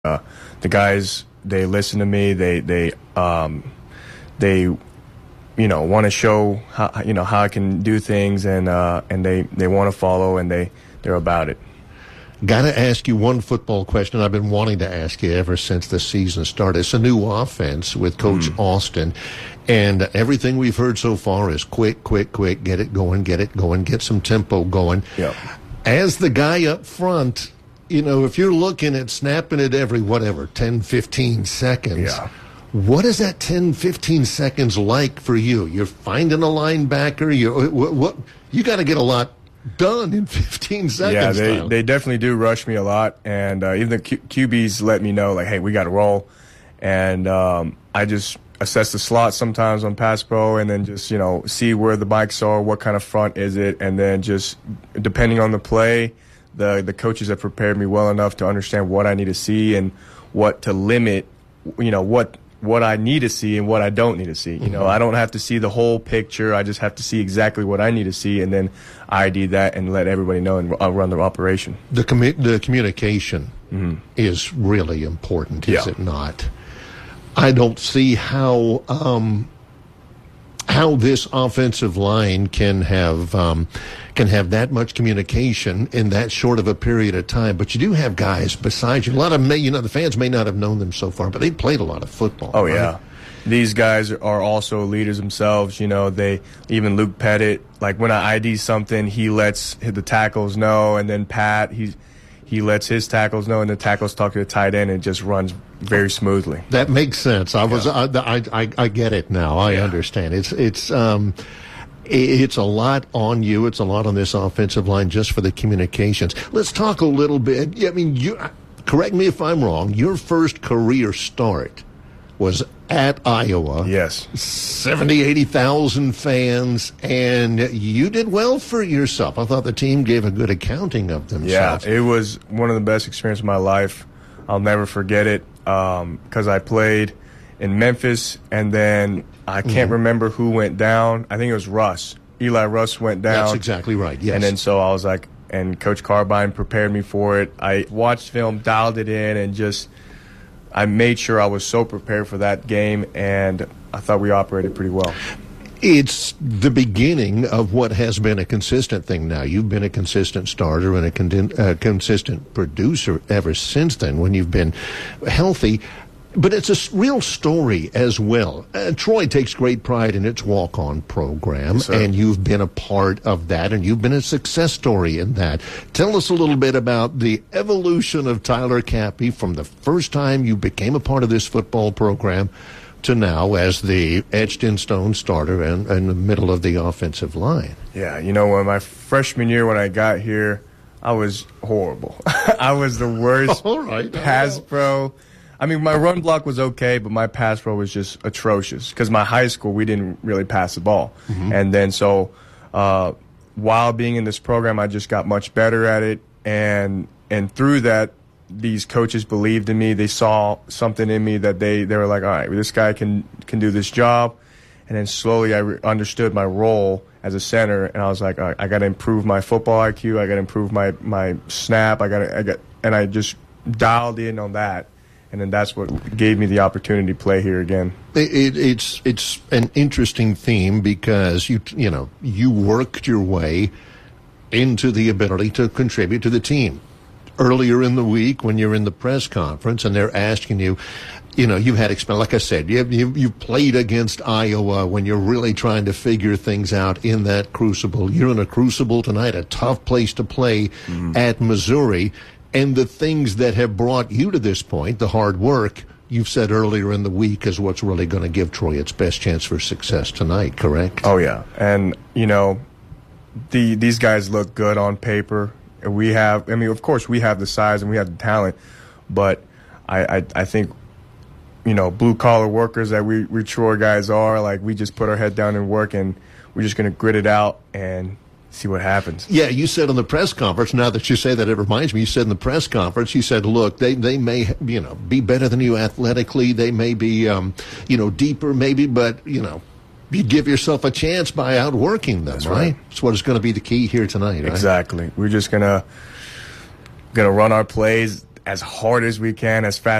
The guys, they listen to me. They want to show how I can do things, and they want to follow, and they're about it. Got to ask you one football question I've been wanting to ask you ever since the season started. It's a new offense with Coach Austin, and everything we've heard so far is quick, get it going, get some tempo going. Yep. As the guy up front, if you're looking at snapping it every 10, 15 seconds, what is that 10, 15 seconds like for you? You're finding a linebacker. You got to get a lot done in 15 seconds. Yeah, they definitely do rush me a lot, and even the QBs let me know, like, hey, we got to roll. And I just assess the slot sometimes on Pass Pro, and then just see where the bikes are, what kind of front is it, and then just depending on the play, the coaches have prepared me well enough to understand what I need to see and what to limit, what I need to see and what I don't need to see. I don't have to see the whole picture. I just have to see exactly what I need to see, and then ID that and let everybody know, and I'll run the operation. The communication is really important, is it not? I don't see how this offensive line can have that much communication in that short of a period of time. But you do have guys besides you. A lot of them, the fans may not have known them so far, but they played a lot of football. Oh, right? yeah. These guys are also leaders themselves. Even Luke Pettit, like when I ID something, he lets the tackles know, and then Pat, he lets his tackles know, and the tackles talk to the tight end, and it just runs very smoothly. That makes sense. I get it now. I understand. It's a lot on you. It's a lot on this offensive line just for the communications. Let's talk a little bit. Correct me if I'm wrong. Your first career start was at Iowa. Yes. 70,000, 80,000 fans, and you did well for yourself. I thought the team gave a good accounting of themselves. Yeah, it was one of the best experiences of my life. I'll never forget it because I played in Memphis, and then I can't remember who went down. I think it was Russ. Eli Russ went down. That's exactly right, yes. And then so I was like, and Coach Carbine prepared me for it. I watched film, dialed it in, and I made sure I was so prepared for that game, and I thought we operated pretty well. It's the beginning of what has been a consistent thing now. You've been a consistent starter and a consistent producer ever since then when you've been healthy. But it's a real story as well. Troy takes great pride in its walk-on program, yes, and you've been a part of that, and you've been a success story in that. Tell us a little bit about the evolution of Tyler Cappy from the first time you became a part of this football program to now as the etched-in-stone starter and in the middle of the offensive line. Yeah, when my freshman year when I got here, I was horrible. I was the worst pass pro. I mean, my run block was okay, but my pass pro was just atrocious because my high school, we didn't really pass the ball. And then so while being in this program, I just got much better at it. And through that, these coaches believed in me. They saw something in me that they were like, all right, this guy can do this job. And then slowly I understood my role as a center, and I was like, all right, I got to improve my football IQ. I got to improve my snap. And I just dialed in on that. And then that's what gave me the opportunity to play here again. It's an interesting theme because you worked your way into the ability to contribute to the team. Earlier in the week when you're in the press conference and they're asking you, you've had experience. Like I said, you've played against Iowa when you're really trying to figure things out in that crucible. You're in a crucible tonight, a tough place to play at Missouri. And the things that have brought you to this point, the hard work, you've said earlier in the week, is what's really going to give Troy its best chance for success tonight, correct? Oh, yeah. And, these guys look good on paper. Of course, we have the size and we have the talent. But I think, blue-collar workers that we Troy guys are, like, we just put our head down and work, and we're just going to grit it out and see what happens. Yeah, you said on the press conference, now that you say that, it reminds me, you said in the press conference, you said, look, they may, be better than you athletically. They may be, deeper maybe, but, you give yourself a chance by outworking them, That's right? That's what is going to be the key here tonight, right? Exactly. We're just going to run our plays. as hard as we can, as fast